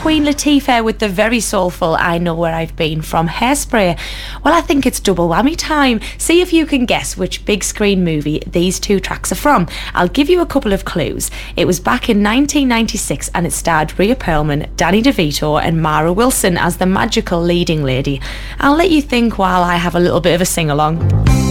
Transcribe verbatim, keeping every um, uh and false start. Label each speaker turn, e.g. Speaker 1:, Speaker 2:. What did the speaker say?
Speaker 1: Queen Latifah with the very soulful I Know Where I've Been from Hairspray. Well, I think it's double whammy time. See if you can guess which big screen movie these two tracks are from. I'll give you a couple of clues. It was back in nineteen ninety-six and it starred Rhea Perlman, Danny DeVito and Mara Wilson as the magical leading lady. I'll let you think while I have a little bit of a sing-along.